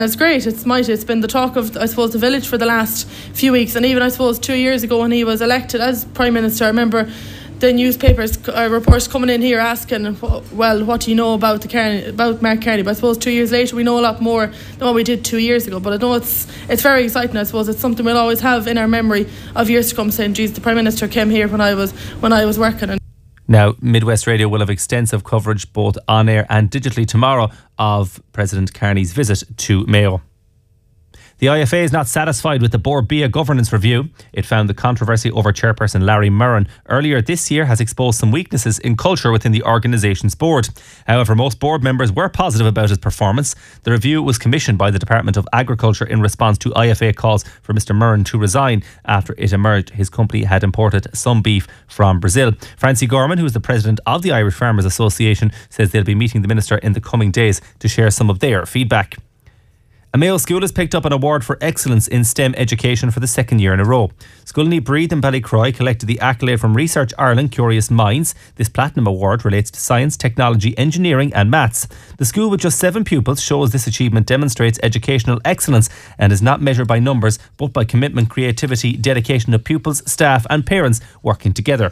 It's great, it's mighty. It's been the talk of, I suppose, the village for the last few weeks, and even, I suppose, 2 years ago when he was elected as Prime Minister, I remember the newspapers, reports coming in here asking, well, what do you know about Mark Carney? But I suppose 2 years later we know a lot more than what we did 2 years ago. But I know it's very exciting. I suppose it's something we'll always have in our memory of years to come, saying, geez, the Prime Minister came here when I was working. Now, Midwest Radio will have extensive coverage both on air and digitally tomorrow of President Carney's visit to Mayo. The IFA is not satisfied with the Bord Bia governance review. It found the controversy over chairperson Larry Murren earlier this year has exposed some weaknesses in culture within the organisation's board. However, most board members were positive about his performance. The review was commissioned by the Department of Agriculture in response to IFA calls for Mr Murren to resign after it emerged his company had imported some beef from Brazil. Francie Gorman, who is the president of the Irish Farmers Association, says they'll be meeting the minister in the coming days to share some of their feedback. A Mayo school has picked up an award for excellence in STEM education for the second year in a row. Sculliney Breed in Ballycroy collected the accolade from Research Ireland Curious Minds. This platinum award relates to science, technology, engineering and maths. The school with just 7 pupils shows this achievement demonstrates educational excellence and is not measured by numbers but by commitment, creativity, dedication of pupils, staff and parents working together.